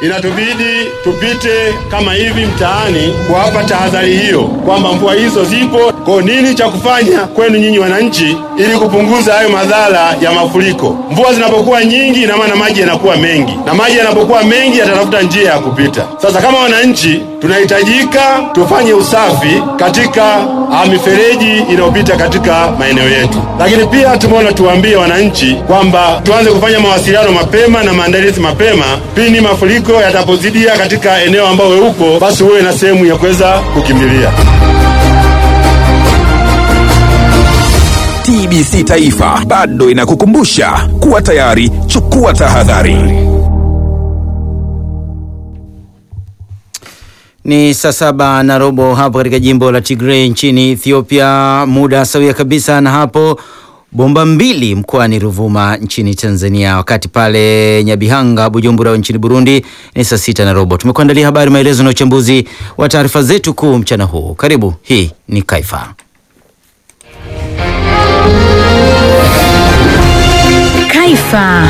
inatubidi tupite kama hivi mtaani kuwapa tahadhari hiyo kwamba mvua hizo zipo. Kwa nini cha kufanya kwenu nyinyi wananchi ili kupunguza hayo madhara ya mafuriko? Mvua zinapokuwa nyingi, ina maana maji yanakuwa mengi, na maji yanapokuwa mengi yatatafuta njia ya kupita. Sasa kama wananchi tunahitajika tufanye usafi katika mifereji inayopita katika maeneo yetu, lakini pia tumeona tuwaambie wananchi kwamba tuanze kufanya mawasiliano mapema na maandalizi mapema pindi mafuriko yatapozidia katika eneo ambao wewe uko, basi uwe na sehemu ya kuweza kukimbilia. TBC Taifa bado inakukumbusha kuwa tayari, chukua tahadhari. Ni saa 7:15 hapo katika jimbo la Tigray nchini Ethiopia, muda sawia kabisa na hapo Bomba Mbili mkoani Ruvuma nchini Tanzania, wakati pale Nyabihanga Bujumbura nchini Burundi ni saa 6:15. Tumekuandalia habari, maelezo na uchambuzi wa taarifa zetu kuu mchana huu. Karibu, hii ni Kaifa. Kaifa.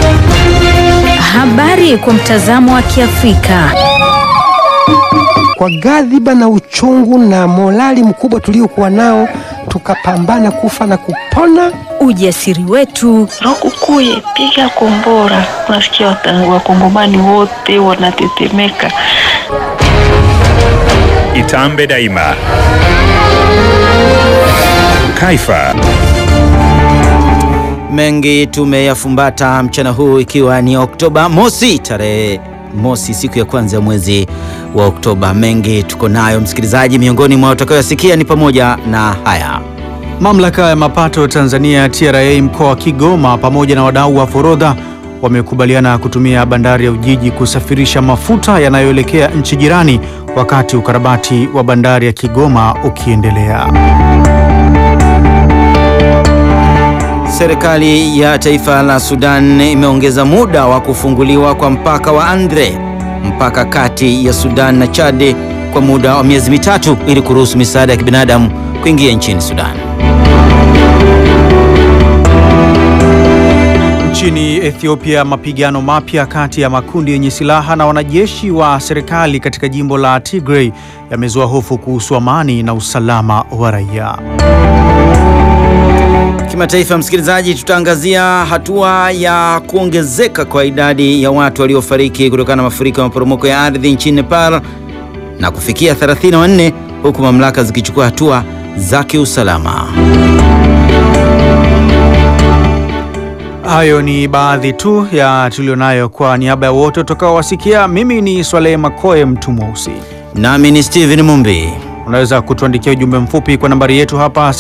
Habari kwa mtazamo wa Kiafrika. Kwa ghadhiba na uchungu na morali mkubwa tuliokuwa nao, tukapambana kufa na kupona. Ujasiri wetu. Rokukuye, piga kombora. Unasikia Wakongomani wote wanatetemeka. Itambe daima. Kaifa. Mengi tumeyafumbata mchana huu, ikiwa ni Oktoba mosi, tarehe mosi, siku ya kwanza ya mwezi wa Oktoba. Mengi tuko nayo msikilizaji, miongoni mwa utakayosikia ni pamoja na haya. Mamlaka ya mapato Tanzania TRA mkoa wa Kigoma pamoja na wadau wa forodha wamekubaliana kutumia bandari ya Ujiji kusafirisha mafuta yanayoelekea nchi jirani, wakati ukarabati wa bandari ya Kigoma ukiendelea. Serikali ya taifa la Sudan imeongeza muda wa kufunguliwa kwa mpaka wa Andre, mpaka kati ya Sudan na Chad, kwa muda wa miezi mitatu ili kuruhusu misaada ya kibinadamu kuingia nchini Sudan. Nchini Ethiopia, mapigano mapya kati ya makundi yenye silaha na wanajeshi wa serikali katika jimbo la Tigray yamezua hofu kuhusu amani na usalama wa raia. Kimataifa msikilizaji, tutaangazia hatua ya kuongezeka kwa idadi ya watu waliofariki kutokana na mafuriko ya maporomoko ya ardhi nchini Nepal na kufikia 34, huku mamlaka zikichukua hatua za kiusalama. Hayo ni baadhi tu ya tulionayo. Kwa niaba ya wote utakaowasikia, mimi ni Swaleh Makoe mtu mweusi. Nami ni Steven Mumbi. Unaweza kutuandikia ujumbe mfupi kwa nambari yetu hapa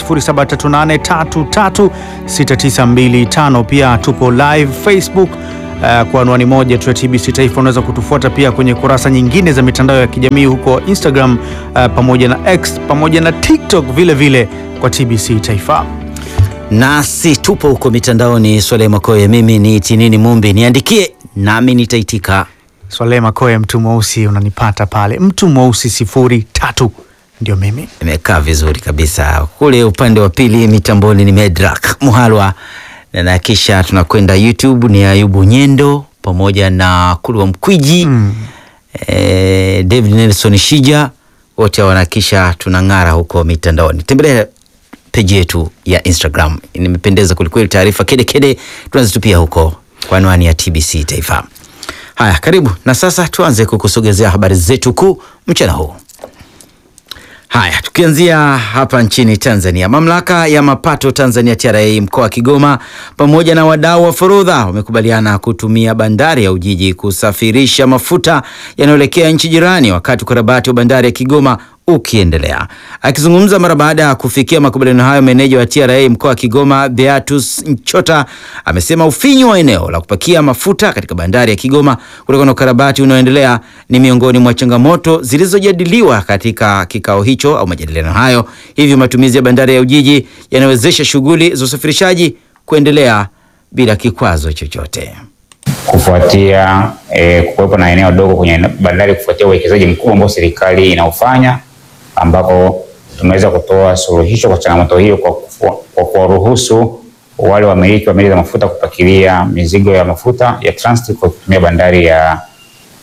0738336925. Pia tupo live Facebook kwa anwani moja tu ya TBC Taifa. Unaweza kutufuata pia kwenye kurasa nyingine za mitandao ya kijamii huko Instagram pamoja na X pamoja na TikTok vile vile kwa TBC Taifa. Nasi tupo huko mitandaoni. Swaleh Makoe, mimi ni Tinini Mumbi. Niandikie nami nitaitika. Swaleh Makoe mtu mweusi, unanipata pale mtu mweusi 03 ndio mimi. Nimekaa vizuri kabisa. Kule upande wa pili mitamboni ni Medrak Muhalwa, na kisha tunakwenda YouTube ni Ayubu Nyendo pamoja na Kulwa Mkwiji, David Nelson Shija, wote wanakisha tunang'ara huko mitandaoni. Tembelea page yetu ya Instagram, nimependeza kulikweli, taarifa kede tunazitupia huko kwa anwani ya TBC Taifa. Haya, karibu na sasa tuanze kukusogezea habari zetu kuu mchana huu. Haya, tukianzia hapa nchini Tanzania, mamlaka ya mapato Tanzania TRA mkoa wa Kigoma pamoja na wadau wa forodha wamekubaliana kutumia bandari ya Ujiji kusafirisha mafuta yanayoelekea nchi jirani, wakati ukarabati wa bandari ya Kigoma ukiendelea. Akizungumza mara baada ya kufikia makubaliano hayo, meneja wa TRA mkoa wa Kigoma Beatus Nchota amesema ufinyu wa eneo la kupakia mafuta katika bandari ya Kigoma kutokana na ukarabati unaoendelea ni miongoni mwa changamoto zilizojadiliwa katika kikao hicho au majadiliano hayo. Hivyo matumizi ya bandari ya Ujiji yanawezesha shughuli za usafirishaji kuendelea bila kikwazo chochote. Kufuatia kuwepo na eneo dogo kwenye bandari, kufuatia uwekezaji mkubwa ambao serikali inaufanya, ambapo tumeweza kutoa suluhisho kwa changamoto hiyo kwa kuwaruhusu wale wamiliki wa meli za mafuta kupakilia mizigo ya mafuta ya transit kwa kutumia bandari ya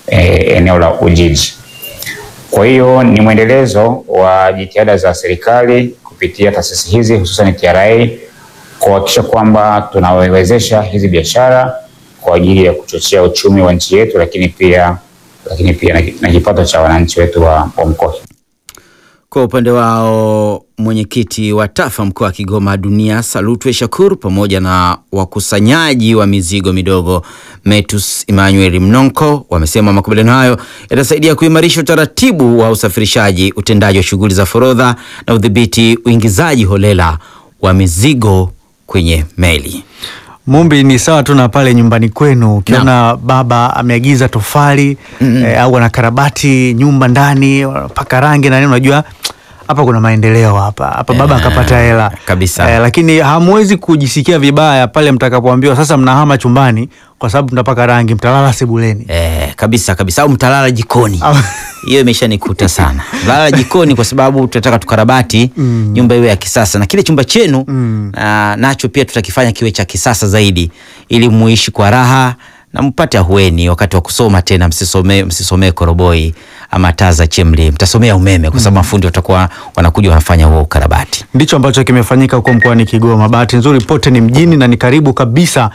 eneo la Ujiji. Kwa hiyo ni mwendelezo wa jitihada za serikali kupitia taasisi hizi hususan TRA kuhakikisha kwamba tunawezesha hizi biashara kwa ajili ya kuchochea uchumi wa nchi yetu, lakini pia na kipato cha wananchi wetu wa mkoa. Kwa upande wao mwenyekiti wa TAFA mkoa wa Kigoma Dunia Salutwe Shakur pamoja na wakusanyaji wa mizigo midogo Metus Emmanuel Mnonko wamesema makubaliano hayo yatasaidia kuimarisha utaratibu wa usafirishaji, utendaji wa shughuli za forodha na udhibiti uingizaji holela wa mizigo kwenye meli. Mumbi, ni sawa tu na pale nyumbani kwenu ukiona baba ameagiza tofali au anakarabati nyumba ndani, paka rangi na nini, unajua hapa kuna maendeleo hapa baba akapata hela kabisa. Lakini hamwezi kujisikia vibaya pale mtakapoambiwa sasa mnahama chumbani kwa sababu mtapaka rangi, mtalala sebuleni. Kabisa au mtalala jikoni. Hiyo imeshanikuta sana. Lala jikoni kwa sababu tunataka tukarabati nyumba iwe ya kisasa, na kile chumba chenu nacho pia tutakifanya kiwe cha kisasa zaidi ili muishi kwa raha na mpate ahueni wakati wa kusoma. Tena msisomee koroboi ama taa za chemli, mtasomea umeme kwa sababu mafundi watakuwa wanakuja wanafanya huo ukarabati. Ndicho ambacho kimefanyika huko mkoani Kigoma. Bahati nzuri pote ni mjini na ni karibu kabisa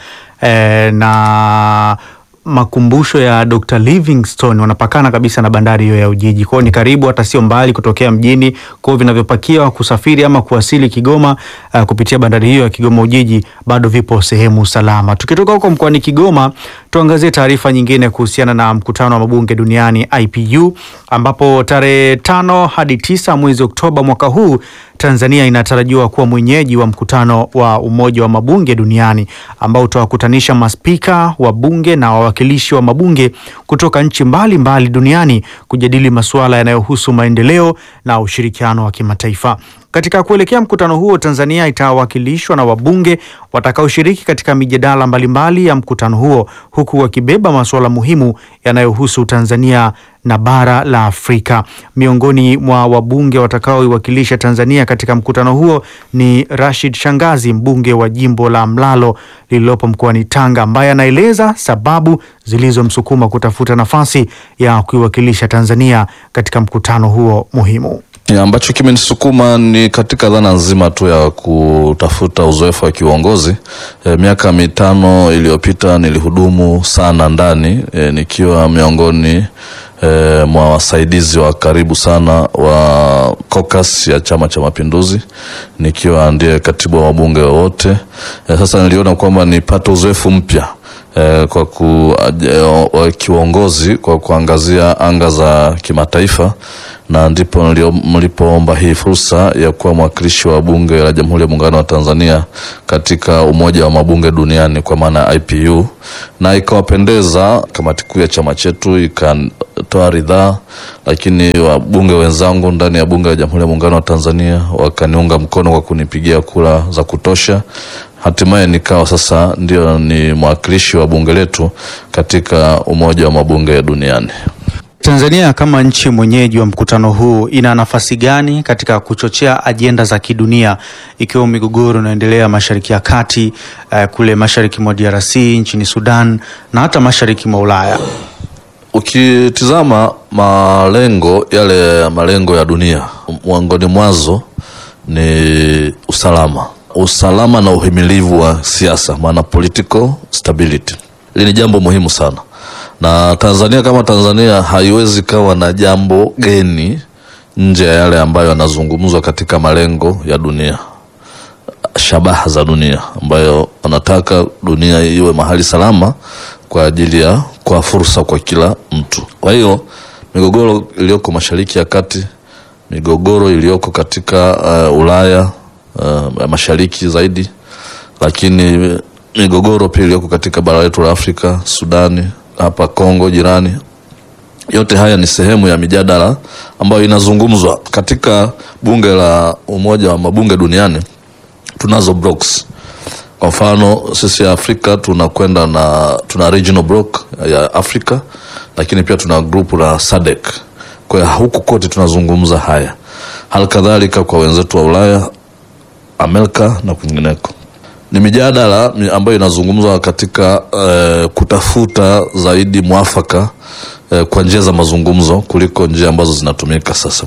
na makumbusho ya Dr. Livingstone, wanapakana kabisa na bandari hiyo ya Ujiji. Kwa hiyo ni karibu, hata sio mbali kutokea mjini. Kwa hiyo vinavyopakiwa kusafiri ama kuwasili Kigoma kupitia bandari hiyo ya Kigoma Ujiji bado vipo sehemu salama. Tukitoka huko mkoani Kigoma, tuangazie taarifa nyingine kuhusiana na mkutano wa mabunge duniani IPU, ambapo tarehe 5 hadi 9 mwezi Oktoba mwaka huu Tanzania inatarajiwa kuwa mwenyeji wa mkutano wa Umoja wa Mabunge Duniani ambao utawakutanisha maspika wa bunge na wawakilishi wa mabunge kutoka nchi mbalimbali duniani kujadili masuala yanayohusu maendeleo na ushirikiano wa kimataifa. Katika kuelekea mkutano huo, Tanzania itawakilishwa na wabunge watakaoshiriki katika mijadala mbalimbali ya mkutano huo, huku wakibeba masuala muhimu yanayohusu Tanzania na bara la Afrika. Miongoni mwa wabunge watakaoiwakilisha Tanzania katika mkutano huo ni Rashid Shangazi, mbunge wa jimbo la Mlalo lililopo mkoani Tanga, ambaye anaeleza sababu zilizomsukuma kutafuta nafasi ya kuiwakilisha Tanzania katika mkutano huo muhimu. Ambacho kimenisukuma ni katika dhana nzima tu ya kutafuta uzoefu wa kiuongozi. Miaka 5 iliyopita nilihudumu sana ndani, nikiwa miongoni mwa wasaidizi wa karibu sana wa caucus ya Chama cha Mapinduzi, nikiwa ndiye katibu wa wabunge wote. Sasa niliona kwamba nipate uzoefu mpya kwa kiuongozi kwa kuangazia anga za kimataifa, na ndipo mlipoomba hii fursa ya kuwa mwakilishi wa bunge la Jamhuri ya Muungano wa Tanzania katika Umoja wa Mabunge Duniani kwa maana IPU, na ikawapendeza kamati kuu ya chama chetu ikatoa ridhaa, lakini wabunge wenzangu ndani ya bunge la Jamhuri ya Muungano wa Tanzania wakaniunga mkono kwa kunipigia kura za kutosha. Hatimaye nikawa sasa ndio ni mwakilishi wa bunge letu katika Umoja wa Mabunge Duniani. Tanzania kama nchi mwenyeji wa mkutano huu ina nafasi gani katika kuchochea ajenda za kidunia, ikiwa migogoro inaendelea Mashariki ya Kati, kule mashariki mwa DRC, nchini Sudan na hata mashariki mwa Ulaya? Ukitizama malengo ya dunia, miongoni mwazo ni usalama na uhimilivu wa siasa, maana political stability. Hili ni jambo muhimu sana, na Tanzania kama Tanzania haiwezi kawa na jambo geni nje ya yale ambayo yanazungumzwa katika malengo ya dunia, shabaha za dunia, ambayo wanataka dunia iwe mahali salama kwa ajili ya kwa fursa kwa kila mtu. Kwa hiyo migogoro iliyoko Mashariki ya Kati, migogoro iliyoko katika Ulaya mashariki zaidi, lakini migogoro pia iliyoko katika bara letu la Afrika, Sudani, hapa Kongo jirani, yote haya ni sehemu ya mijadala ambayo inazungumzwa katika bunge la Umoja wa Mabunge Duniani. Tunazo blocks. Kwa mfano sisi ya Afrika tuna regional block ya Afrika, lakini pia tuna grupu la SADC. Kwa hiyo huku kote tunazungumza haya. Halikadhalika kwa wenzetu wa Ulaya, Amerika na kwingineko. Ni mijadala ambayo inazungumzwa katika kutafuta zaidi mwafaka kwa njia za mazungumzo kuliko njia ambazo zinatumika sasa.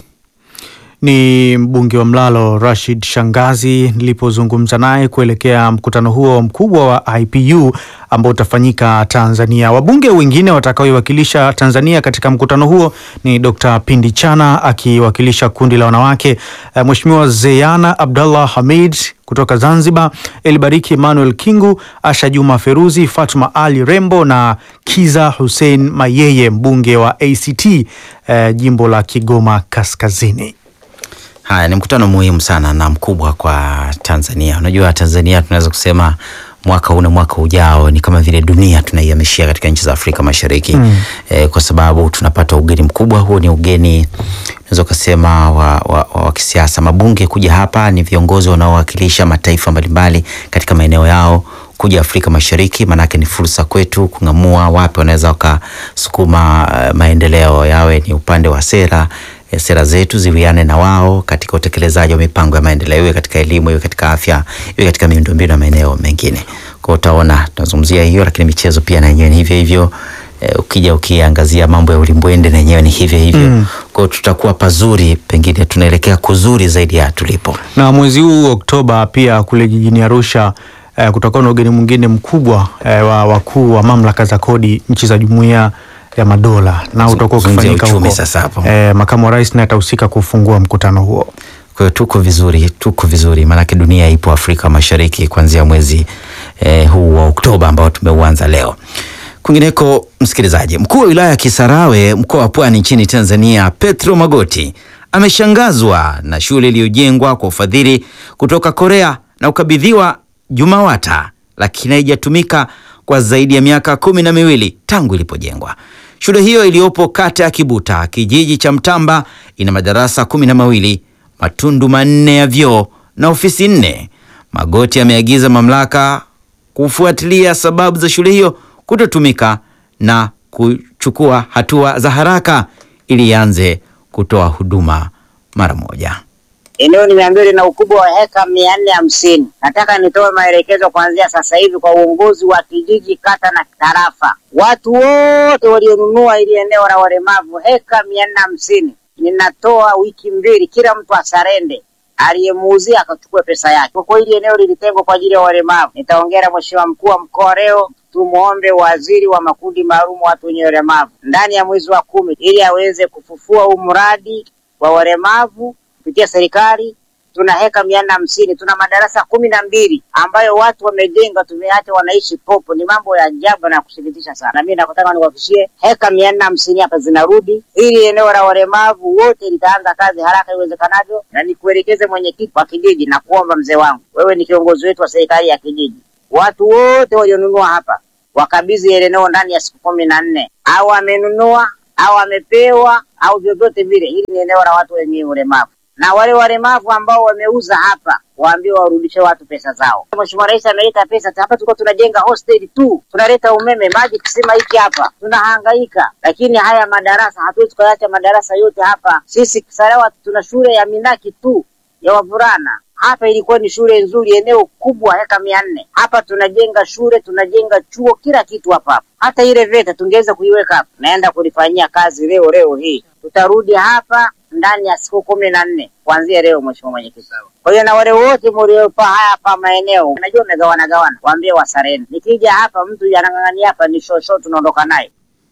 Ni mbunge wa Mlalo Rashid Shangazi nilipozungumza naye kuelekea mkutano huo mkubwa wa IPU ambao utafanyika Tanzania. Wabunge wengine watakaowakilisha Tanzania katika mkutano huo ni Dr. Pindi Chana akiwakilisha kundi la wanawake, Mheshimiwa Zeyana Abdallah Hamid kutoka Zanzibar, Elibariki Emmanuel Kingu, Asha Juma Feruzi, Fatuma Ali Rembo na Kiza Hussein Mayeye, mbunge wa ACT jimbo la Kigoma Kaskazini. Haya, ni mkutano muhimu sana na mkubwa kwa Tanzania. Unajua Tanzania tunaweza kusema mwaka huu na mwaka ujao ni kama vile dunia tunaihamishia katika nchi za Afrika Mashariki. Kwa sababu tunapata ugeni mkubwa. Huo ni ugeni unaweza kusema wa kisiasa. Mabunge kuja hapa ni viongozi wanaowakilisha mataifa mbalimbali katika maeneo yao kuja Afrika Mashariki, manake ni fursa kwetu kung'amua wapi wanaweza wakasukuma maendeleo, yawe ni upande wa sera zetu ziwiane na wao katika utekelezaji wa mipango ya maendeleo, iwe katika elimu, iwe katika afya, iwe katika miundombinu na maeneo mengine. Kwa utaona tunazungumzia hiyo, lakini michezo pia na yenyewe ni hivyo hivyo. Ukija ukiangazia mambo ya ulimbwende na yenyewe ni hivyo hivyo. Kwa tutakuwa pazuri, pengine tunaelekea kuzuri zaidi ya tulipo. Na mwezi huu Oktoba pia kule jijini Arusha kutakuwa na ugeni mwingine mkubwa wa wakuu wa mamlaka za kodi nchi za Jumuiya ya Madola, na utakuwa ukifanyika huko. Makamu wa Rais naye atahusika kufungua mkutano huo. Kwa hiyo tuko vizuri maana dunia ipo Afrika Mashariki kuanzia mwezi huu wa Oktoba ambao tumeuanza leo. Kwingineko, msikilizaji, mkuu wa wilaya ya Kisarawe mkoa wa Pwani nchini Tanzania, Petro Magoti, ameshangazwa na shule iliyojengwa kwa ufadhili kutoka Korea na ukabidhiwa JUMAWATA, lakini haijatumika kwa zaidi ya miaka 12 tangu ilipojengwa. Shule hiyo iliyopo kata ya Kibuta, kijiji cha Mtamba, ina madarasa 12, matundu 4 ya vyoo na ofisi 4. Magoti ameagiza mamlaka kufuatilia sababu za shule hiyo kutotumika na kuchukua hatua za haraka ili ianze kutoa huduma mara moja. Eneo nimeambiwa lina ukubwa wa heka 450. Nataka nitoe maelekezo kuanzia sasa hivi kwa uongozi wa kijiji, kata na tarafa. Watu wote walionunua ili eneo la walemavu heka 450, ninatoa wiki 2 kila mtu asarende, aliyemuuzia akachukua pesa yake. Kwa hili eneo lilitengwa kwa ajili ya walemavu. Nitaongea na Mheshimiwa mkuu wa mkoa leo, tumuombe waziri wa makundi maalum watu wenye ulemavu ndani ya mwezi wa 10 ili aweze kufufua huu mradi wa walemavu kupitia serikali. Tuna heka 450, tuna madarasa 12 ambayo watu wamejenga, tumeacha wanaishi popo. Ni mambo ya ajabu na kusikitisha sana. Na mimi nakutaka nikuhakikishie heka 450 hapa zinarudi, ili eneo la walemavu wote litaanza kazi haraka iwezekanavyo. Na nikuelekeze mwenyekiti wa kijiji na kuomba, mzee wangu, wewe ni kiongozi wetu wa serikali ya kijiji, watu wote walionunua hapa wakabidhi eneo ndani ya siku 14, au amenunua au amepewa au vyovyote vile. Hili ni eneo la watu wenye ulemavu, na wale walemavu ambao wameuza hapa waambiwe warudishe watu pesa zao. Mheshimiwa Rais ameleta pesa hapa, tuko tunajenga hostel tu, tunaleta umeme, maji, kisima hiki hapa, tunahangaika. Lakini haya madarasa hatuwezi kuacha madarasa yote hapa. Sisi Kisarawe tuna shule ya Minaki tu ya wavulana. Hapa ilikuwa ni shule nzuri, eneo kubwa heka 400. Hapa tunajenga shule, tunajenga chuo, kila kitu hapa. Hata ile VETA tungeweza kuiweka hapa. Naenda kulifanyia kazi leo hii. Tutarudi hapa ndani ya siku 14 kuanzia leo, Mheshimiwa Mwenyekiti. Kwa hiyo na wale wote mliopa hapa maeneo, najua umegawana, waambie wasareni. Nikija hapa mtu yanang'ang'ania hapa ni shosho, tunaondoka naye.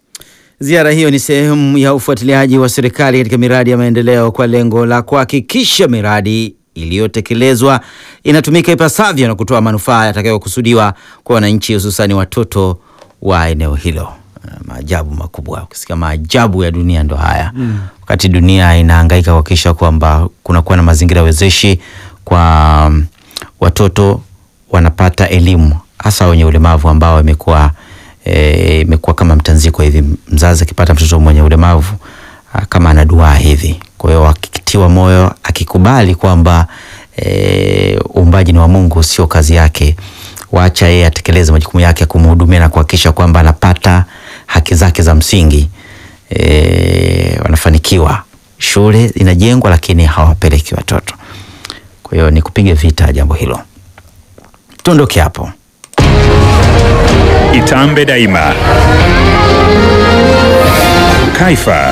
Ziara hiyo ni sehemu ya ufuatiliaji wa serikali katika miradi ya maendeleo kwa lengo la kuhakikisha miradi iliyotekelezwa inatumika ipasavyo na kutoa manufaa yatakayokusudiwa kwa wananchi, hususani watoto wa eneo hilo. Maajabu makubwa, ukisikia maajabu ya dunia ndo haya. Wakati dunia inahangaika kuhakikisha kwamba kunakuwa na mazingira wezeshi kwa watoto wanapata elimu, hasa wenye ulemavu ambao imekuwa kama mtanziko hivi. Mzazi akipata mtoto mwenye ulemavu kama ana dua hivi. Kwa hiyo akitiwa moyo, akikubali kwamba uumbaji ni wa Mungu, sio kazi yake, waacha yeye atekeleze majukumu yake ya kumhudumia na kuhakikisha kwamba anapata haki zake za msingi, wanafanikiwa. Shule inajengwa lakini hawapeleki watoto. Kwa hiyo ni kupiga vita jambo hilo. Tuondoke hapo. Itambe Daima. Kaifa.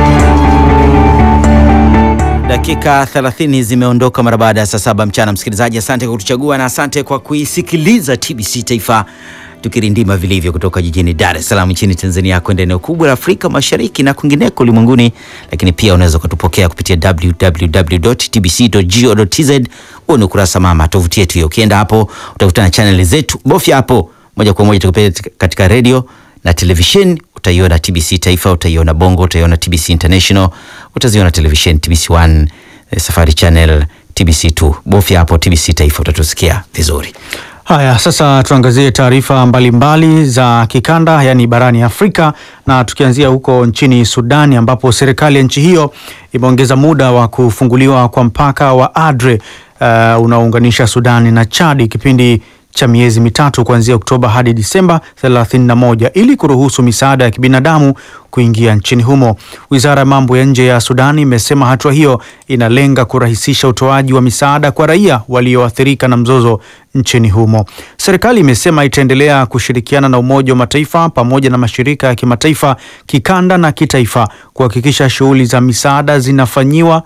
Dakika 30 zimeondoka mara baada ya saa 7 mchana. Msikilizaji, asante kwa kutuchagua na asante kwa kuisikiliza TBC Taifa, tukirindima vilivyo kutoka jijini Dar es Salaam nchini Tanzania kwenda eneo kubwa la Afrika Mashariki na kwingineko ulimwenguni. Lakini pia unaweza kutupokea kupitia www.tbc.go.tz. Una ukurasa mama tovuti yetu hiyo. Ukienda hapo utakutana channel zetu, bofya hapo moja kwa moja tukupeleka katika radio na television. Utaiona TBC Taifa, utaiona Bongo, utaiona TBC International, utaziona television TBC 1, Safari Channel, TBC 2. Bofya hapo TBC Taifa utatusikia vizuri. Haya, sasa tuangazie taarifa mbalimbali za kikanda, yani barani Afrika, na tukianzia huko nchini Sudani ambapo serikali ya nchi hiyo imeongeza muda wa kufunguliwa kwa mpaka wa Adre unaounganisha Sudani na Chad kipindi cha miezi mitatu kuanzia Oktoba hadi Disemba 31 ili kuruhusu misaada ya kibinadamu kuingia nchini humo. Wizara ya mambo ya nje ya Sudani imesema hatua hiyo inalenga kurahisisha utoaji wa misaada kwa raia walioathirika na mzozo nchini humo. Serikali imesema itaendelea kushirikiana na Umoja wa Mataifa pamoja na mashirika ya kimataifa, kikanda na kitaifa kuhakikisha shughuli za misaada zinafanyika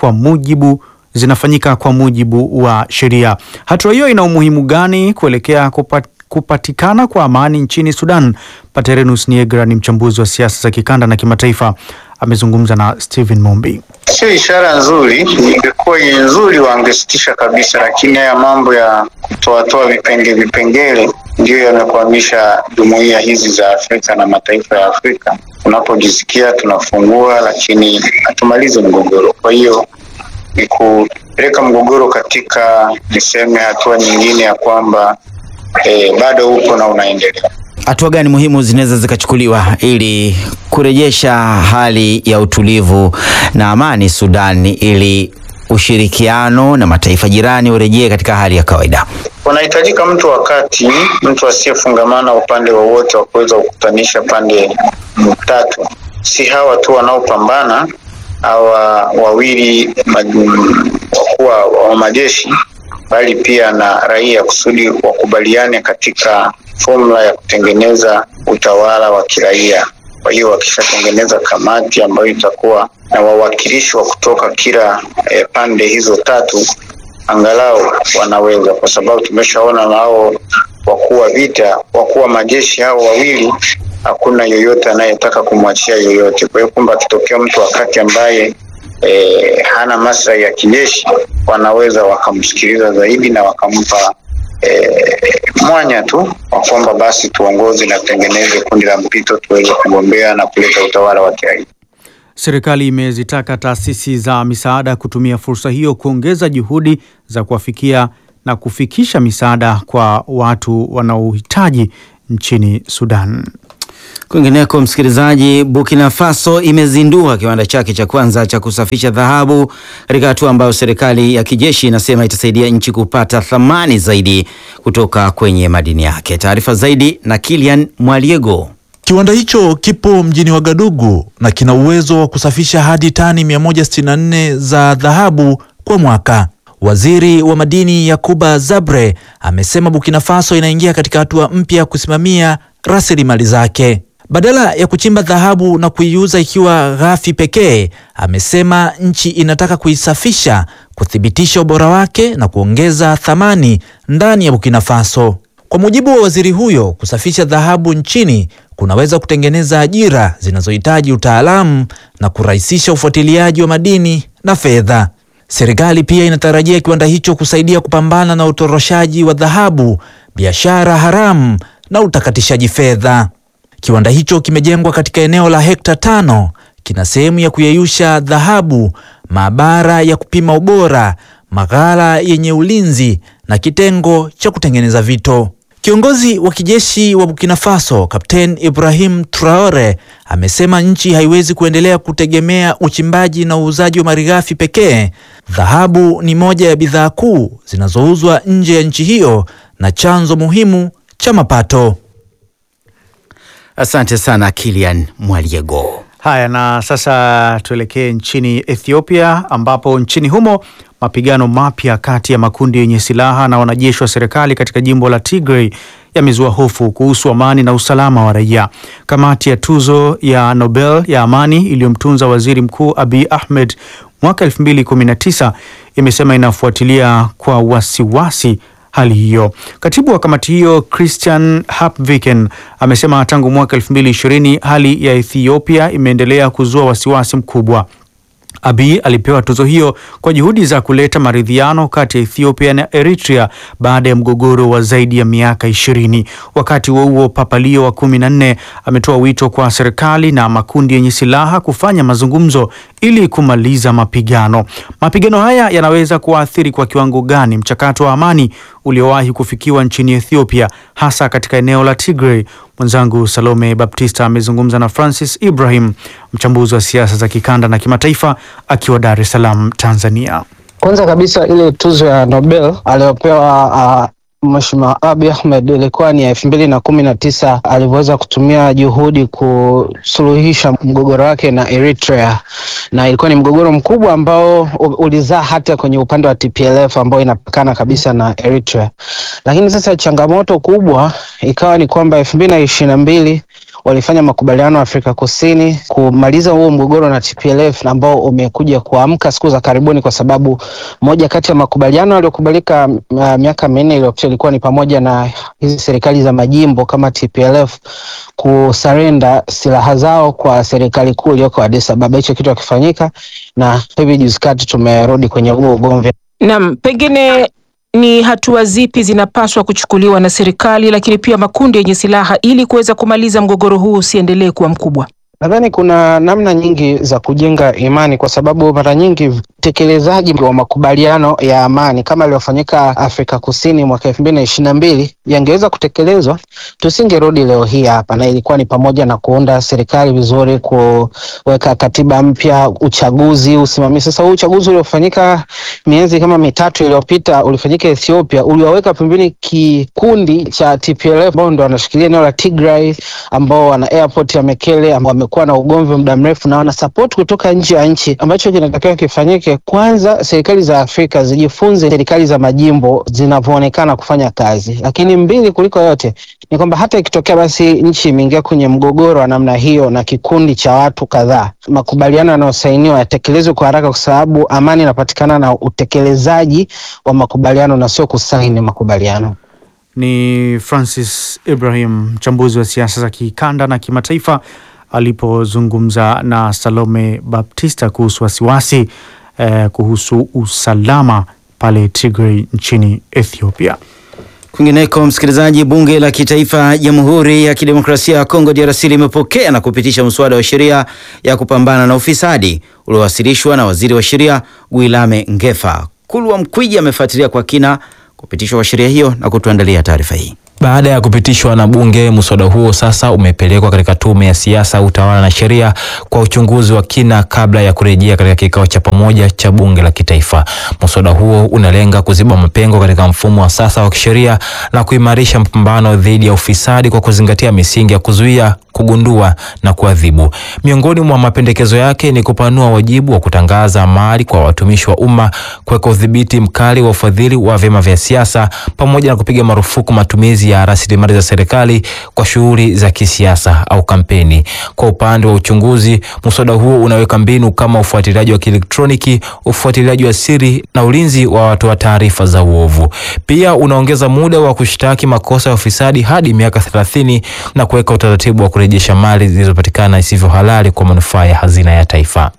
kwa mujibu wa sheria. Hatua hiyo ina umuhimu gani kuelekea kupatikana kwa amani nchini Sudan? Paternus Niegra ni mchambuzi wa siasa za kikanda na kimataifa, amezungumza na Steven Mumbi. Sio ishara nzuri, ingekuwa nzuri wangesitisha kabisa, lakini haya mambo ya kutoa vipengele ndio yamekwamisha jumuiya hizi za Afrika na mataifa ya Afrika. Tunapojisikia tunafungua, lakini hatumalize mgogoro. Kwa hiyo ni kupeleka mgogoro katika niseme hatua nyingine ya kwamba bado upo na unaendelea. Hatua gani muhimu zinaweza zikachukuliwa ili kurejesha hali ya utulivu na amani Sudan, ili ushirikiano na mataifa jirani urejee katika hali ya kawaida? Unahitajika mtu wakati, mtu asiyefungamana upande wowote wa kuweza kukutanisha pande tatu. Si hawa tu wanaopambana, hawa wawili wakuu wa majeshi, bali pia na raia, kusudi wakubaliane katika formula ya kutengeneza utawala wa kiraia. Kwa hiyo wakishatengeneza kamati ambayo itakuwa na wawakilishi wa kutoka kila pande hizo tatu, angalau wanaweza, kwa sababu tumeshaona nao wakuu wa vita, wakuu wa majeshi hao wawili, hakuna yoyote anayetaka kumwachia yoyote. Kwa hiyo kumbe akitokea mtu wakati ambaye hana maslahi ya kijeshi, wanaweza wakamsikiliza zaidi na wakampa mwanya tu wa kwamba basi tuongoze na tutengeneze kundi la mpito tuweze kugombea na kuleta utawala wa kiraia. Serikali imezitaka taasisi za misaada kutumia fursa hiyo kuongeza juhudi za kuwafikia na kufikisha misaada kwa watu wanaohitaji nchini Sudan. Kwingineko msikilizaji, Burkina Faso imezindua kiwanda chake cha kwanza cha kusafisha dhahabu katika hatua ambayo serikali ya kijeshi inasema itasaidia nchi kupata thamani zaidi kutoka kwenye madini yake. Taarifa zaidi na Kilian Mwaliego. Kiwanda hicho kipo mjini Wagadugu na kina uwezo wa kusafisha hadi tani 164 za dhahabu kwa mwaka. Waziri wa madini Yakuba Zabre amesema Burkina Faso inaingia katika hatua mpya kusimamia rasilimali zake. Badala ya kuchimba dhahabu na kuiuza ikiwa ghafi pekee, amesema nchi inataka kuisafisha, kuthibitisha ubora wake na kuongeza thamani ndani ya Burkina Faso. Kwa mujibu wa waziri huyo, kusafisha dhahabu nchini kunaweza kutengeneza ajira zinazohitaji utaalamu na kurahisisha ufuatiliaji wa madini na fedha. Serikali pia inatarajia kiwanda hicho kusaidia kupambana na utoroshaji wa dhahabu, biashara haramu na utakatishaji fedha. Kiwanda hicho kimejengwa katika eneo la hekta 5, kina sehemu ya kuyeyusha dhahabu, maabara ya kupima ubora, maghala yenye ulinzi na kitengo cha kutengeneza vito. Kiongozi wa kijeshi wa Burkina Faso, Kapteni Ibrahim Traore, amesema nchi haiwezi kuendelea kutegemea uchimbaji na uuzaji wa malighafi pekee. Dhahabu ni moja ya bidhaa kuu zinazouzwa nje ya nchi hiyo na chanzo muhimu cha mapato. Asante sana Kilian Mwaliego. Haya, na sasa tuelekee nchini Ethiopia ambapo nchini humo mapigano mapya kati ya makundi yenye silaha na wanajeshi wa serikali katika jimbo la Tigray yamezua hofu kuhusu amani na usalama wa raia. Kamati ya tuzo ya Nobel ya amani iliyomtunza Waziri Mkuu Abiy Ahmed mwaka 2019 imesema inafuatilia kwa wasiwasi hali hiyo. Katibu wa kamati hiyo Christian Hapviken amesema tangu mwaka 2020 hali ya Ethiopia imeendelea kuzua wasiwasi mkubwa. Abiy alipewa tuzo hiyo kwa juhudi za kuleta maridhiano kati ya Ethiopia na Eritrea baada ya mgogoro wa zaidi ya miaka 20. Wakati huo Papa Leo wa 14 ametoa wito kwa serikali na makundi yenye silaha kufanya mazungumzo ili kumaliza mapigano. Mapigano haya yanaweza kuathiri kwa kiwango gani mchakato wa amani uliowahi kufikiwa nchini Ethiopia, hasa katika eneo la Tigray? Mwenzangu Salome Baptista amezungumza na Francis Ibrahim, mchambuzi wa siasa za kikanda na kimataifa, akiwa Dar es Salaam, Tanzania. Kwanza kabisa ile tuzo ya Nobel aliyopewa Mheshimiwa Abiy Ahmed ilikuwa ni 2019 alivyoweza kutumia juhudi kusuluhisha mgogoro wake na Eritrea, na ilikuwa ni mgogoro mkubwa ambao ulizaa hata kwenye upande wa TPLF ambao inapakana kabisa na Eritrea. Lakini sasa changamoto kubwa ikawa ni kwamba 2022 walifanya makubaliano Afrika Kusini kumaliza huo mgogoro na TPLF ambao umekuja kuamka siku za karibuni, kwa sababu moja kati ya makubaliano yaliyokubalika miaka 4 iliyopita ilikuwa ni pamoja na hizi serikali za majimbo kama TPLF kusarenda silaha zao kwa serikali kuu iliyoko Addis Ababa. Hicho kitu hakifanyika na hivi juzi kati tumerudi kwenye huo ugomvi. Naam, pengine ni hatua zipi zinapaswa kuchukuliwa na serikali lakini pia makundi yenye silaha ili kuweza kumaliza mgogoro huu usiendelee kuwa mkubwa? Nadhani kuna namna nyingi za kujenga imani, kwa sababu mara nyingi utekelezaji wa makubaliano ya amani kama yaliyofanyika Afrika Kusini mwaka 2022 yangeweza kutekelezwa, tusingerudi leo hii hapa. Na ilikuwa ni pamoja na kuunda serikali vizuri, kuweka katiba mpya, uchaguzi, usimamizi. Sasa huu uchaguzi uliofanyika miezi kama 3 iliyopita ulifanyika Ethiopia, uliwaweka pembeni kikundi cha TPLF ambao ndio wanashikilia eneo la Tigray, ambao wana airport ya Mekele, ambao wamekuwa na ugomvi muda mrefu na wana support kutoka nje ya nchi. Ambacho kinatakiwa kifanyike, kwanza serikali za Afrika zijifunze serikali za majimbo zinavyoonekana kufanya kazi. Lakini mbili kuliko yote ni kwamba hata ikitokea basi nchi imeingia kwenye mgogoro wa namna hiyo na kikundi cha watu kadhaa, makubaliano yanayosainiwa yatekelezwe kwa haraka, kwa sababu amani inapatikana na utekelezaji wa makubaliano na sio kusaini makubaliano. Ni Francis Ibrahim, mchambuzi wa siasa za kikanda na kimataifa, alipozungumza na Salome Baptista kuhusu wasiwasi kuhusu usalama pale Tigray nchini Ethiopia. Kwingineko, msikilizaji, bunge la kitaifa Jamhuri ya Kidemokrasia ya Kongo DRC limepokea na kupitisha mswada wa sheria ya kupambana na ufisadi uliowasilishwa na waziri wa sheria Guilame Ngefa. Kulwa Mkwiji amefuatilia kwa kina kupitishwa kwa sheria hiyo na kutuandalia taarifa hii. Baada ya kupitishwa na bunge, mswada huo sasa umepelekwa katika tume ya siasa, utawala na sheria kwa uchunguzi wa kina kabla ya kurejea katika kikao cha pamoja cha bunge la kitaifa. Mswada huo unalenga kuziba mapengo katika mfumo wa sasa wa kisheria na kuimarisha mapambano dhidi ya ufisadi kwa kuzingatia misingi ya kuzuia, kugundua na kuadhibu. Miongoni mwa mapendekezo yake ni kupanua wajibu wa kutangaza mali kwa watumishi wa umma, kuweka udhibiti mkali wa ufadhili wa vyama vya siasa, pamoja na kupiga marufuku matumizi ya rasilimali za serikali kwa shughuli za kisiasa au kampeni. Kwa upande wa uchunguzi, mswada huo unaweka mbinu kama ufuatiliaji wa kielektroniki, ufuatiliaji wa siri na ulinzi wa watoa taarifa za uovu. Pia unaongeza muda wa kushtaki makosa ya ufisadi hadi miaka 30 na kuweka utaratibu wa kurejesha mali zilizopatikana isivyo halali kwa manufaa ya hazina ya taifa.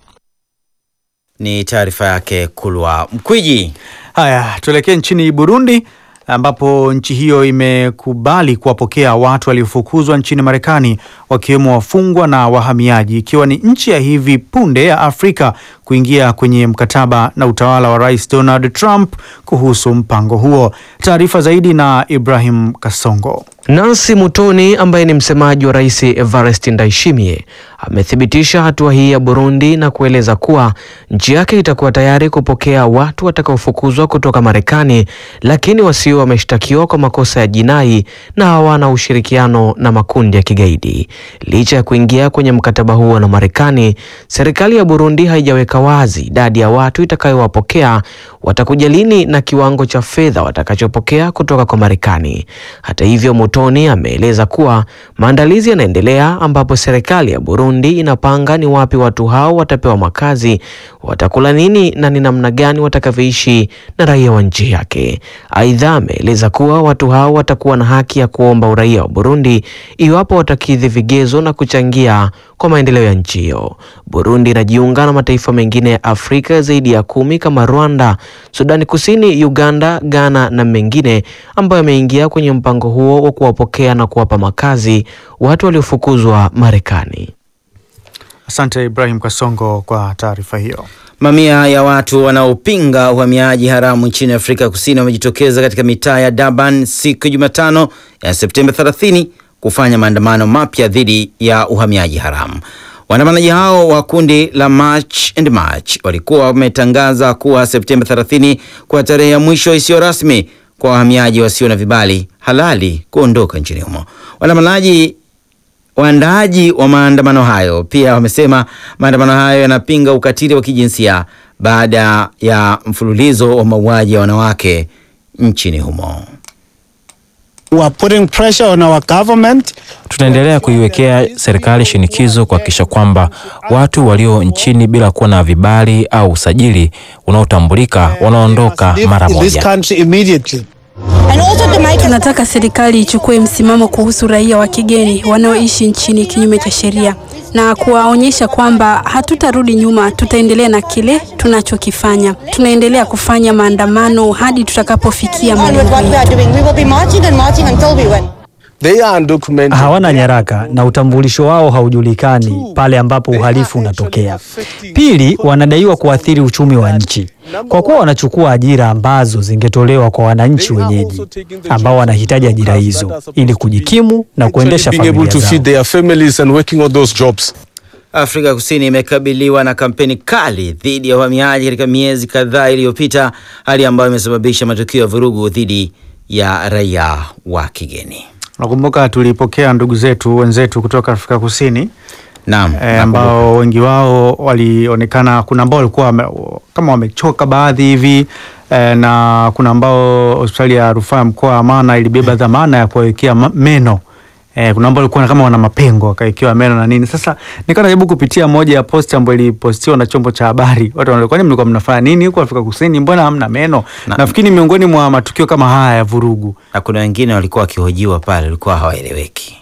Ni taarifa yake Kulwa Mkwiji. Haya, tuelekee nchini Burundi, ambapo nchi hiyo imekubali kuwapokea watu waliofukuzwa nchini Marekani, wakiwemo wafungwa na wahamiaji, ikiwa ni nchi ya hivi punde ya Afrika kuingia kwenye mkataba na utawala wa Rais Donald Trump kuhusu mpango huo. Taarifa zaidi na Ibrahim Kasongo. Nancy Mutoni ambaye ni msemaji wa Rais Evariste Ndayishimiye amethibitisha hatua hii ya Burundi na kueleza kuwa nchi yake itakuwa tayari kupokea watu watakaofukuzwa kutoka Marekani, lakini wasio wameshtakiwa kwa makosa ya jinai na hawana ushirikiano na makundi ya kigaidi. Licha ya kuingia kwenye mkataba huo na Marekani, serikali ya Burundi haijaweka wazi idadi ya watu itakayowapokea, watakuja lini na kiwango cha fedha watakachopokea kutoka kwa Marekani. Hata hivyo, Mutoni ameeleza kuwa maandalizi yanaendelea, ambapo serikali ya Burundi inapanga ni wapi watu hao watapewa makazi, watakula nini na ni namna gani watakavyoishi na raia wa nchi yake. Aidha, ameeleza kuwa watu hao watakuwa na haki ya kuomba uraia wa Burundi iwapo watakidhi vigezo na kuchangia kwa maendeleo ya nchi hiyo. Burundi inajiunga na mataifa mengine ya Afrika zaidi ya 10 kama Rwanda, Sudani Kusini, Uganda, Ghana na mengine ambayo yameingia kwenye mpango huo wa kuwapokea na kuwapa makazi watu waliofukuzwa Marekani. Asante Ibrahim Kasongo kwa taarifa hiyo. Mamia ya watu wanaopinga uhamiaji haramu nchini Afrika Kusini wamejitokeza katika mitaa ya Durban siku ya Jumatano ya Septemba 30 kufanya maandamano mapya dhidi ya uhamiaji haramu. Waandamanaji hao wa kundi la March and March walikuwa wametangaza kuwa Septemba 30 kwa tarehe ya mwisho isiyo rasmi kwa wahamiaji wasio na vibali halali kuondoka nchini humo. Waandaaji wa maandamano hayo pia wamesema maandamano hayo yanapinga ukatili wa kijinsia baada ya mfululizo wa mauaji ya wanawake nchini humo. We are putting pressure on our government. Tunaendelea kuiwekea serikali shinikizo kuhakikisha kwamba watu walio nchini bila kuwa na vibali au usajili unaotambulika wanaondoka mara moja. Tunataka serikali ichukue msimamo kuhusu raia wa kigeni wanaoishi nchini kinyume cha sheria na kuwaonyesha kwamba hatutarudi nyuma, tutaendelea na kile tunachokifanya. Tunaendelea kufanya maandamano hadi tutakapofikia malengo. Hawana nyaraka na utambulisho wao haujulikani pale ambapo uhalifu unatokea. Pili, wanadaiwa kuathiri uchumi wa nchi kwa kuwa wanachukua ajira ambazo zingetolewa kwa wananchi wenyeji ambao wanahitaji ajira hizo ili kujikimu na kuendesha familia zao. Afrika Kusini imekabiliwa na kampeni kali dhidi ya uhamiaji katika miezi kadhaa iliyopita, hali ambayo imesababisha matukio ya vurugu dhidi ya raia wa kigeni. Nakumbuka tulipokea ndugu zetu wenzetu kutoka Afrika Kusini. Naam, ambao wengi wao walionekana, kuna ambao walikuwa kama wamechoka baadhi hivi na kuna ambao hospitali ya rufaa mkoa wa Amana ilibeba dhamana ya kuwekea meno. Kuna ambao walikuwa kama wana mapengo wakaekewa meno na nini. Sasa nikajaribu kupitia moja ya post ambayo ilipostiwa na chombo cha habari. Watu wanaulizwa, kwani mlikuwa mnafanya nini huko Afrika Kusini, mbona hamna meno? Nafikiri miongoni mwa matukio kama haya ya vurugu. Na kuna wengine walikuwa wakihojiwa pale walikuwa hawaeleweki.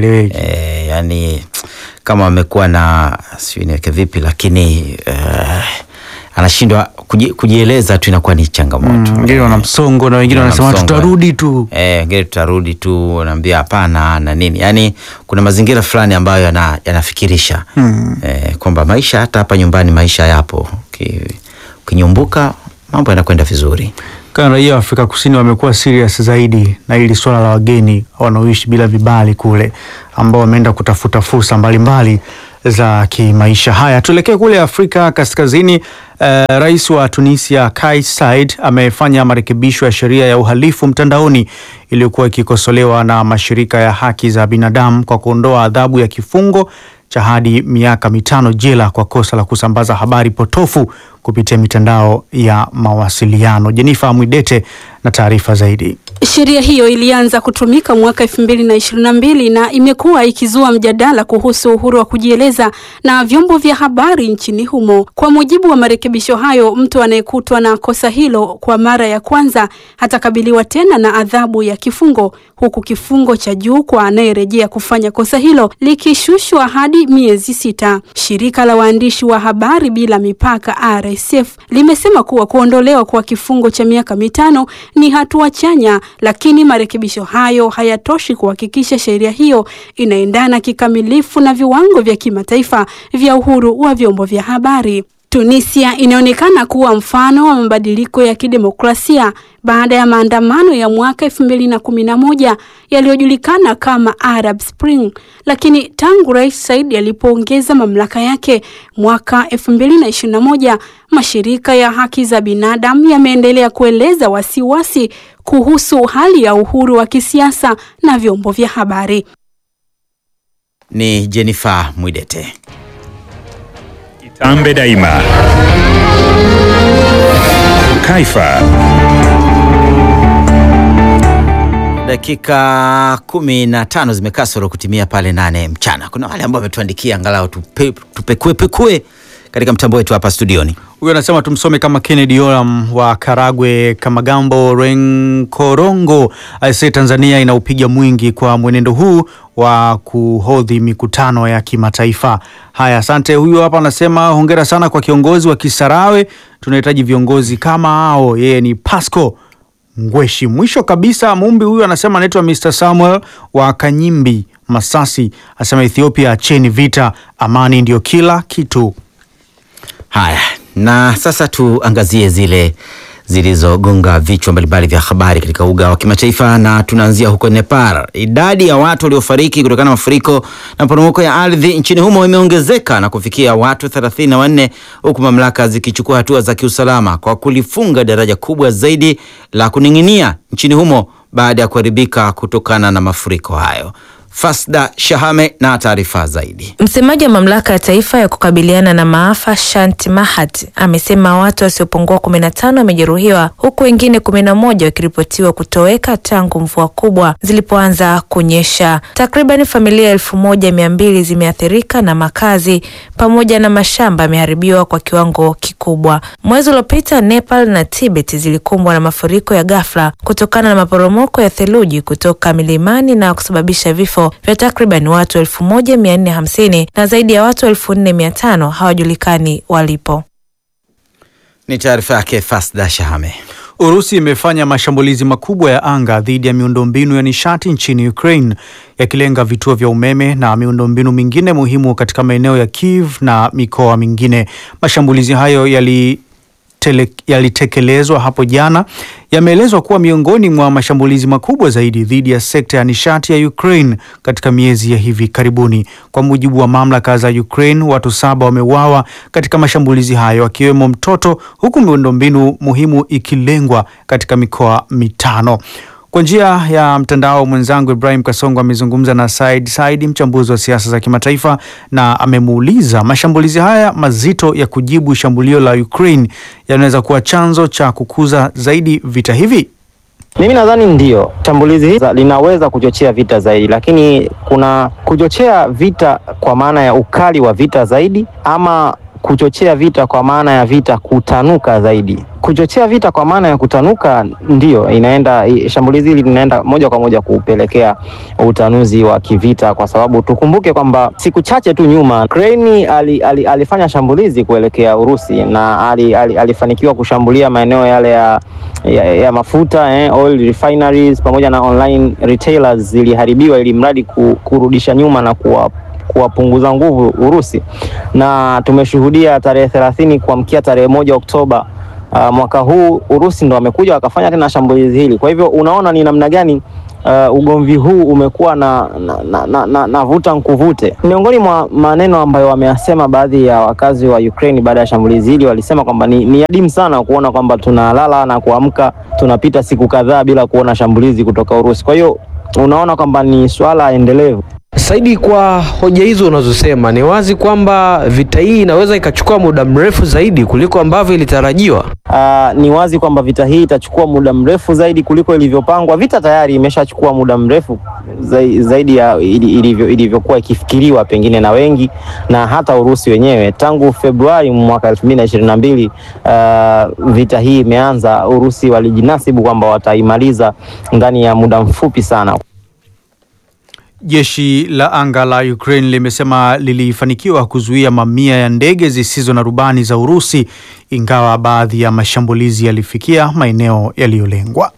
Yani kama wamekuwa na sio niweke vipi, lakini anashindwa kujieleza tu, inakuwa ni changamoto. Wengine wana msongo na wengine wanasema tutarudi tu. Wengine tutarudi tu, wanaambia hapana na nini. Yani kuna mazingira fulani ambayo yanafikirisha kwamba maisha hata hapa nyumbani maisha yapo. Ukinyumbuka mambo yanakwenda vizuri. Kana raia wa Afrika Kusini wamekuwa serious zaidi na hili swala la wageni wanaoishi bila vibali kule, ambao wameenda kutafuta fursa mbalimbali za kimaisha. Haya, tuelekee kule Afrika Kaskazini. Rais wa Tunisia Kais Saied amefanya marekebisho ya sheria ya uhalifu mtandaoni iliyokuwa ikikosolewa na mashirika ya haki za binadamu kwa kuondoa adhabu ya kifungo cha hadi miaka 5 jela kwa kosa la kusambaza habari potofu kupitia mitandao ya mawasiliano. Jennifer Mwidete na taarifa zaidi. Sheria hiyo ilianza kutumika mwaka 2022 na imekuwa ikizua mjadala kuhusu uhuru wa kujieleza na vyombo vya habari nchini humo. Kwa mujibu wa marekebisho hayo, mtu anayekutwa na kosa hilo kwa mara ya kwanza hatakabiliwa tena na adhabu ya kifungo, huku kifungo cha juu kwa anayerejea kufanya kosa hilo likishushwa hadi miezi 6. Shirika la waandishi wa habari bila mipaka RSF limesema kuwa kuondolewa kwa kifungo cha miaka 5 ni hatua chanya, lakini marekebisho hayo hayatoshi kuhakikisha sheria hiyo inaendana kikamilifu na viwango vya kimataifa vya uhuru wa vyombo vya habari. Tunisia inaonekana kuwa mfano wa mabadiliko ya kidemokrasia baada ya maandamano ya mwaka 2011 yaliyojulikana kama Arab Spring, lakini tangu Rais Said alipoongeza mamlaka yake mwaka 2021, mashirika ya haki za binadamu yameendelea kueleza wasiwasi kuhusu hali ya uhuru wa kisiasa na vyombo vya habari. Ni Jennifer Mwidete. Tambe Daima. Kaifa. Dakika 15 zimekasoro kutimia pale 8 mchana. Kuna wale ambao wametuandikia angalau tupekue katika mtambo wetu hapa studioni. Huyo anasema tumsome kama Kennedy Oram wa Karagwe, Kamagambo, Renkorongo. Aise, Tanzania inaupiga mwingi kwa mwenendo huu wa kuhodhi mikutano ya kimataifa. Haya, asante. Huyo hapa anasema hongera sana kwa kiongozi wa Kisarawe. Tunahitaji viongozi kama hao. Yeye ni Pasco Ngweshi. Mwisho kabisa, Mumbi huyu anasema anaitwa Mr. Samuel wa Kanyimbi, Masasi. Anasema Ethiopia, acheni vita, amani ndio kila kitu. Haya, na sasa tuangazie zile zilizogonga vichwa mbalimbali vya habari katika uga wa kimataifa, na tunaanzia huko Nepal. Idadi ya watu waliofariki kutokana na mafuriko na maporomoko ya ardhi nchini humo imeongezeka na kufikia watu 34, huku mamlaka zikichukua hatua za kiusalama kwa kulifunga daraja kubwa zaidi la kuning'inia nchini humo baada ya kuharibika kutokana na mafuriko hayo. Fasda Shahame na taarifa zaidi. Msemaji wa mamlaka ya taifa ya kukabiliana na maafa Shanti Mahat amesema watu wasiopungua 15 wamejeruhiwa huku wengine 11 wakiripotiwa kutoweka tangu mvua kubwa zilipoanza kunyesha. Takriban familia 1200 zimeathirika na makazi pamoja na mashamba yameharibiwa kwa kiwango kikubwa. Mwezi uliopita Nepal na Tibet zilikumbwa na mafuriko ya ghafla kutokana na maporomoko ya theluji kutoka milimani na kusababisha vifo vya takriban watu 1450 na zaidi ya watu 4500 hawajulikani walipo. Ni taarifa yake Fasda Shahame. Urusi imefanya mashambulizi makubwa ya anga dhidi ya miundombinu ya nishati nchini Ukraine, yakilenga vituo vya umeme na miundombinu mingine muhimu katika maeneo ya Kiev na mikoa mingine. Mashambulizi hayo yalitekelezwa hapo jana, yameelezwa kuwa miongoni mwa mashambulizi makubwa zaidi dhidi ya sekta ya nishati ya Ukraine katika miezi ya hivi karibuni. Kwa mujibu wa mamlaka za Ukraine, watu 7 wameuawa katika mashambulizi hayo, akiwemo mtoto, huku miundombinu muhimu ikilengwa katika mikoa 5. Kwa njia ya mtandao, mwenzangu Ibrahim Kasongo amezungumza na Said, mchambuzi wa siasa za kimataifa, na amemuuliza mashambulizi haya mazito ya kujibu shambulio la Ukraine yanaweza kuwa chanzo cha kukuza zaidi vita hivi. Mimi nadhani ndio shambulizi hili linaweza kuchochea vita zaidi, lakini kuna kuchochea vita kwa maana ya ukali wa vita zaidi, ama kuchochea vita kwa maana ya vita kutanuka zaidi. Kuchochea vita kwa maana ya kutanuka ndio shambulizi hili linaenda moja kwa moja kupelekea utanuzi wa kivita, kwa sababu tukumbuke kwamba siku chache tu nyuma Ukraine alifanya shambulizi kuelekea Urusi na alifanikiwa kushambulia maeneo yale ya mafuta, oil refineries pamoja na online retailers ziliharibiwa, ili mradi kurudisha nyuma na kuwapunguza nguvu Urusi. Na tumeshuhudia tarehe 30 kuamkia tarehe 1 Oktoba mwaka huu Urusi ndo wamekuja wakafanya tena shambulizi hili. Kwa hivyo unaona ni namna gani ugomvi huu umekuwa na vuta nkuvute. Miongoni mwa maneno ambayo wameyasema baadhi ya wakazi wa Ukraine baada ya shambulizi hili, walisema kwamba ni adimu sana kuona kwamba tunalala na kuamka tunapita siku kadhaa bila kuona shambulizi kutoka Urusi. Kwa hiyo unaona kwamba ni swala endelevu. Saidi, kwa hoja hizo unazosema, ni wazi kwamba vita hii inaweza ikachukua muda mrefu zaidi kuliko ambavyo ilitarajiwa. Ni wazi kwamba vita hii itachukua muda mrefu zaidi kuliko ilivyopangwa. Vita tayari imeshachukua muda mrefu zaidi ya ilivyokuwa ikifikiriwa pengine na wengi na hata Urusi wenyewe. Tangu Februari mwaka 2022 vita hii imeanza, Urusi walijinasibu kwamba wataimaliza ndani ya muda mfupi sana. Jeshi la anga la Ukraine limesema lilifanikiwa kuzuia mamia ya ndege zisizo na rubani za Urusi, ingawa baadhi ya mashambulizi yalifikia maeneo yaliyolengwa.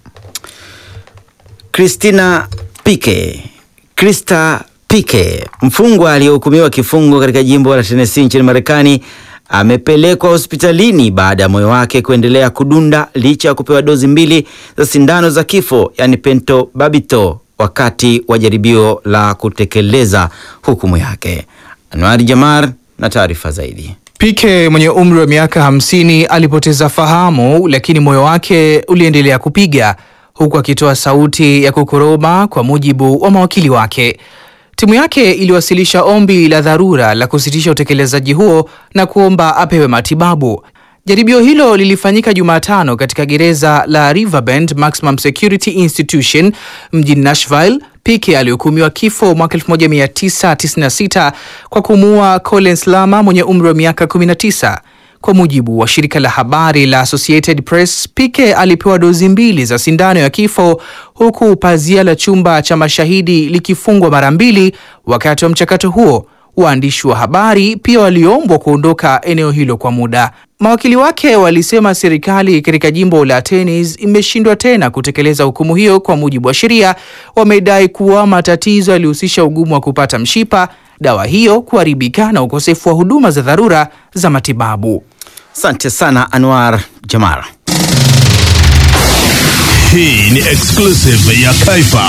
Krista Pike, mfungwa aliyehukumiwa kifungo katika jimbo la Tennessee nchini Marekani, amepelekwa hospitalini baada ya moyo wake kuendelea kudunda licha ya kupewa dozi 2 za sindano za kifo, yani pentobarbital, wakati wa jaribio la kutekeleza hukumu yake. Anwar Jamar na taarifa zaidi. Pique mwenye umri wa miaka 50 alipoteza fahamu, lakini moyo wake uliendelea kupiga huku akitoa sauti ya kukoroma, kwa mujibu wa mawakili wake. Timu yake iliwasilisha ombi la dharura la kusitisha utekelezaji huo na kuomba apewe matibabu. Jaribio hilo lilifanyika Jumatano katika gereza la Riverbend Maximum Security Institution mjini Nashville. Pique alihukumiwa kifo mwaka 1996 kwa kumuua Collins Lama mwenye umri wa miaka 19. Kwa mujibu wa shirika la habari la Associated Press, Pique alipewa dozi 2 za sindano ya kifo huku pazia la chumba cha mashahidi likifungwa mara 2 wakati wa mchakato huo. Waandishi wa habari pia waliombwa kuondoka eneo hilo kwa muda. Mawakili wake walisema serikali katika jimbo la Tennessee imeshindwa tena kutekeleza hukumu hiyo kwa mujibu wa sheria. Wamedai kuwa matatizo yalihusisha ugumu wa kupata mshipa, dawa hiyo kuharibika na ukosefu wa huduma za dharura za matibabu. Asante sana Anwar Jamar. Hii ni exclusive ya Kaifa.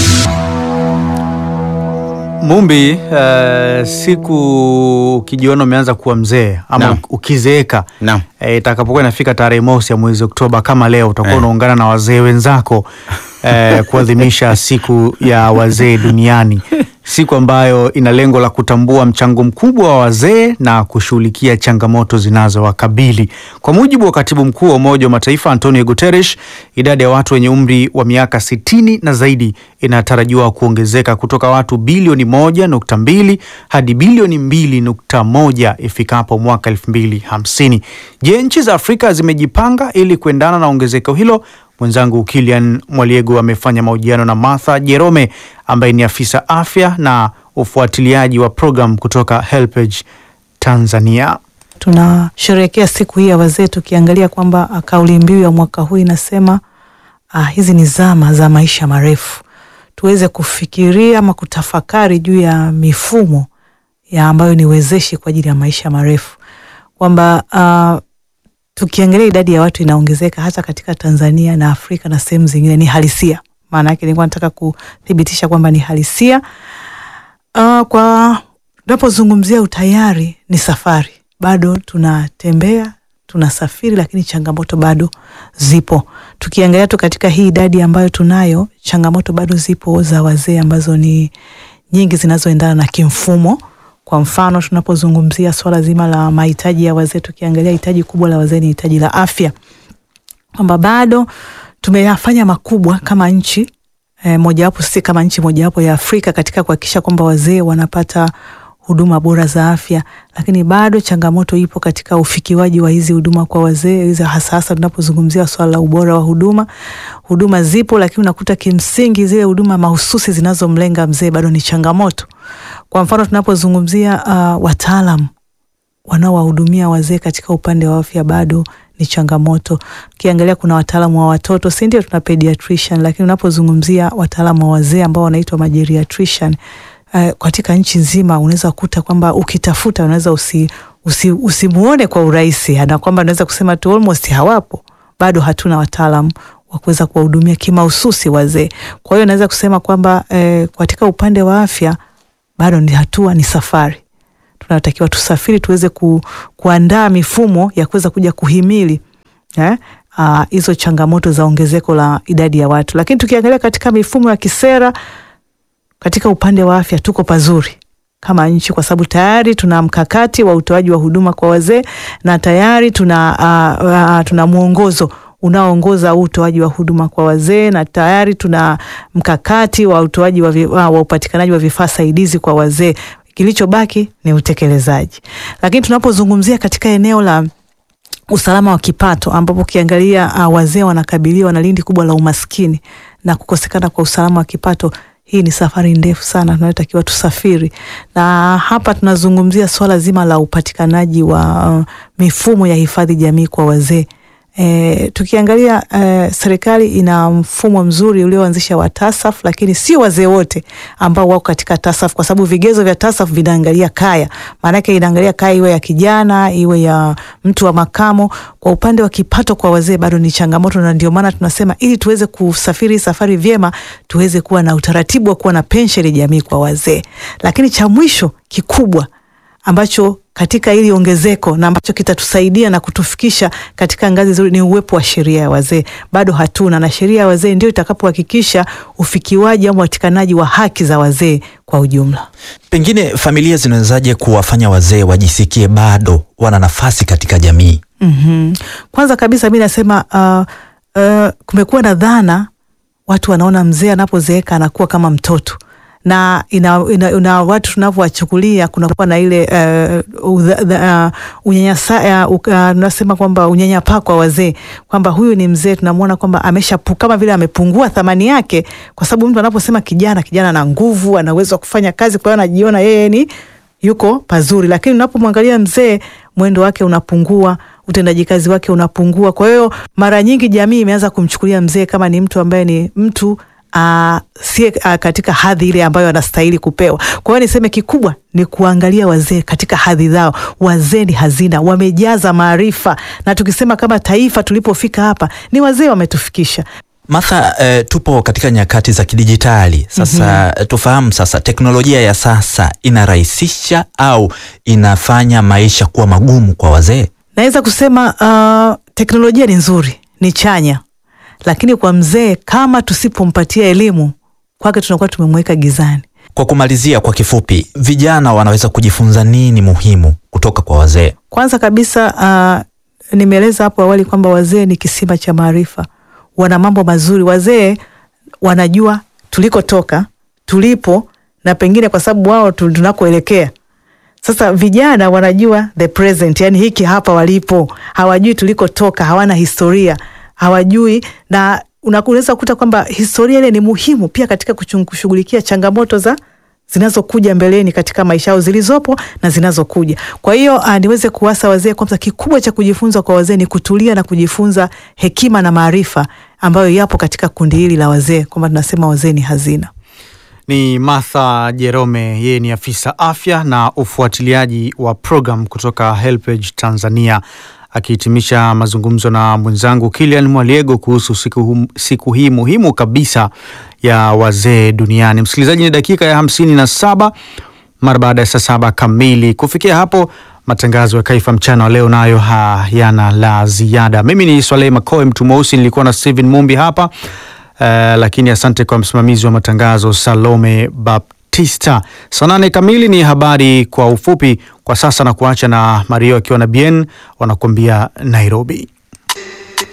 Mumbi, siku ukijiona umeanza kuwa mzee ama ukizeeka, itakapokuwa inafika tarehe 1 ya mwezi Oktoba kama leo, utakuwa unaungana na wazee wenzako kuadhimisha siku ya wazee duniani. Siku ambayo ina lengo la kutambua mchango mkubwa wa wazee na kushughulikia changamoto zinazowakabili. Kwa mujibu wa Katibu Mkuu wa Umoja wa Mataifa Antonio Guterres, idadi ya watu wenye umri wa miaka 60 na zaidi inatarajiwa kuongezeka kutoka watu bilioni 1.2 hadi bilioni 2.1 ifikapo mwaka 2050. Je, nchi za Afrika zimejipanga ili kuendana na ongezeko hilo? Mwenzangu Kilian Mwaliego amefanya mahojiano na Martha Jerome ambaye ni afisa afya na ufuatiliaji wa program kutoka Helpage Tanzania. Tunasherehekea siku hii ya wazee tukiangalia kwamba kauli mbiu ya mwaka huu inasema hizi ni zama za maisha marefu. Tuweze kufikiria ama kutafakari juu ya mifumo ya ambayo ni wezeshi kwa ajili ya maisha marefu. Kwamba tukiangalia idadi ya watu inaongezeka hata katika Tanzania na Afrika na sehemu zingine, ni halisia. Maana yake nilikuwa nataka kuthibitisha kwamba ni halisia. Kwa tunapozungumzia utayari, ni safari. Bado tunatembea, tunasafiri, lakini changamoto bado zipo. Tukiangalia tu katika hii idadi ambayo tunayo, changamoto bado zipo za wazee ambazo ni nyingi zinazoendana na kimfumo. Kwa mfano tunapozungumzia swala zima la mahitaji ya wazee, tukiangalia hitaji kubwa la wazee ni hitaji la afya. Kwamba bado tumeyafanya makubwa kama nchi mojawapo, sisi kama nchi mojawapo ya Afrika katika kuhakikisha kwamba wazee wanapata huduma bora za afya, lakini bado changamoto ipo katika ufikiwaji wa hizi huduma kwa wazee, hizo hasa tunapozungumzia swala la ubora wa huduma. Huduma zipo, lakini unakuta kimsingi zile huduma mahususi zinazomlenga mzee bado ni changamoto. Kwa mfano tunapozungumzia wataalamu wanaowahudumia wazee katika upande wa afya bado ni changamoto. Ukiangalia kuna wataalamu wa watoto, si ndio, tuna pediatrician, lakini unapozungumzia wataalamu wa wazee ambao wanaitwa mageriatrician, katika nchi nzima unaweza kukuta kwamba ukitafuta unaweza usimuone kwa urahisi, na kwamba unaweza kusema tu almost hawapo. Bado hatuna wataalamu wa kuweza kuwahudumia kimahususi wazee. Kwa hiyo naweza kusema kwamba katika upande wa afya bado ni hatua, ni safari. Tunatakiwa tusafiri tuweze kuandaa mifumo ya kuweza kuja kuhimili hizo changamoto za ongezeko la idadi ya watu. Lakini tukiangalia katika mifumo ya kisera katika upande wa afya tuko pazuri kama nchi, kwa sababu tayari tuna mkakati wa utoaji wa huduma kwa wazee na tayari tuna mwongozo unaoongoza utoaji wa huduma kwa wazee, na tayari tuna mkakati wa utoaji wa upatikanaji wa vifaa saidizi kwa wazee. Kilichobaki ni utekelezaji. Lakini tunapozungumzia katika eneo la usalama wa kipato, ambapo ukiangalia wazee wanakabiliwa na lindi kubwa la umaskini na kukosekana kwa usalama wa kipato, hii ni safari ndefu sana tunayotakiwa tusafiri. Na hapa tunazungumzia swala zima la upatikanaji wa mifumo ya hifadhi jamii kwa wazee. Tukiangalia serikali ina mfumo mzuri ulioanzisha wa TASAF, lakini sio wazee wote ambao wako katika TASAF, kwa sababu vigezo vya TASAF vinaangalia kaya. Maana yake inaangalia kaya iwe ya kijana, iwe ya mtu wa makamo. Kwa upande wa kipato kwa wazee bado ni changamoto, na ndio maana tunasema ili tuweze kusafiri safari vyema, tuweze kuwa na utaratibu wa kuwa na pensheni jamii kwa wazee. Lakini cha mwisho kikubwa ambacho katika hili ongezeko na ambacho kitatusaidia na kutufikisha katika ngazi nzuri ni uwepo wa sheria ya wazee. Bado hatuna, na sheria ya wazee ndio itakapohakikisha ufikiwaji au upatikanaji wa haki za wazee kwa ujumla. Pengine familia zinawezaje kuwafanya wazee wajisikie bado wana nafasi katika jamii? Kwanza kabisa mimi nasema kumekuwa na dhana, watu wanaona mzee anapozeeka anakuwa kama mtoto, na ina watu tunavyowachukulia kunakuwa na ile unyanyasa, tunasema kwamba unyanyapaa kwa wazee, kwamba huyu ni mzee, tunamuona kwamba kama vile amepungua thamani yake, kwa sababu mtu anaposema kijana ana nguvu, ana uwezo wa kufanya kazi, kwa hiyo anajiona yeye ni yuko pazuri. Lakini unapomwangalia mzee, mwendo wake unapungua, utendaji kazi wake unapungua. Kwa hiyo mara nyingi jamii imeanza kumchukulia mzee kama ni mtu ambaye ni mtu si katika hadhi ile ambayo anastahili kupewa. Kwa hiyo niseme kikubwa ni kuangalia wazee katika hadhi zao. Wazee ni hazina, wamejaza maarifa, na tukisema kama taifa tulipofika hapa ni wazee wametufikisha. Martha, tupo katika nyakati za kidijitali sasa. Tufahamu sasa, teknolojia ya sasa inarahisisha au inafanya maisha kuwa magumu kwa wazee? Naweza kusema teknolojia ni nzuri, ni chanya, lakini kwa mzee kama tusipompatia elimu, kwake tunakuwa tumemweka gizani. Kwa kumalizia, kwa kifupi, vijana wanaweza kujifunza nini muhimu kutoka kwa wazee? Kwanza kabisa nimeeleza hapo awali kwamba wazee ni kisima cha maarifa. Wana mambo mazuri. Wazee wanajua tulikotoka, tulipo, na pengine kwa sababu wao tunakoelekea. Sasa vijana wanajua the present, yani hiki hapa walipo. Hawajui tulikotoka, hawana historia, hawajui, na unaweza kukuta kwamba historia ile ni muhimu pia katika kushughulikia changamoto zinazokuja mbeleni katika maisha yao, zilizopo na zinazokuja. Kwa hiyo niweze kuwasa wazee kwamba kikubwa cha kujifunza kwa wazee ni kutulia na kujifunza hekima na maarifa ambayo yapo katika kundi hili la wazee, kwamba tunasema wazee ni hazina. Ni Martha Jerome, yeye ni afisa afya na ufuatiliaji wa program kutoka Helpage Tanzania, akihitimisha mazungumzo na mwenzangu Kilian Mwaliego kuhusu siku hii muhimu kabisa ya wazee duniani. Msikilizaji, ni dakika ya 57 mara baada ya saa 7 kamili. Kufikia hapo, matangazo ya Kaifa mchana wa leo nayo hayana la ziada. Mimi ni Swaleh Makoe mtu mweusi, nilikuwa na Steven Mumbi hapa. Lakini asante kwa msimamizi wa matangazo Salome Baptista. Saa 8 kamili ni habari kwa ufupi. Kwa sasa na kuacha na Mario akiwa na Bien wanakuambia Nairobi.